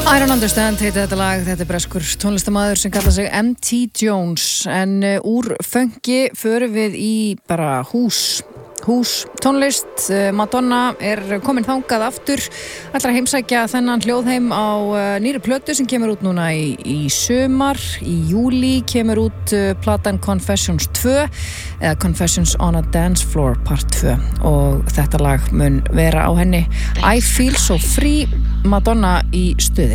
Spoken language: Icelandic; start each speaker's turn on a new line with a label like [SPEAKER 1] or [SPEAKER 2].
[SPEAKER 1] I don't understand heitir þetta lag, þetta breskur tónlistamaður sem kallar sig M.T. Jones en úr fönki förum við í bara hús tónlist. Madonna komin þangað aftur, ætlar að heimsækja þennan hljóðheim á nýri plötu sem kemur út núna í sumar. Í júlí kemur út platan Confessions 2 eða Confessions on a Dance Floor part 2 og þetta lag mun vera á henni. I Feel So Free, Madonna í stuði.